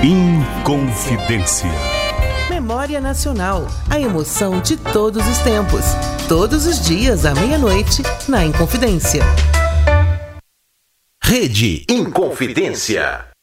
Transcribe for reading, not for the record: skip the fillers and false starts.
Inconfidência. Memória Nacional, a emoção de todos os tempos. Todos os dias à meia-noite, na Inconfidência. Rede Inconfidência.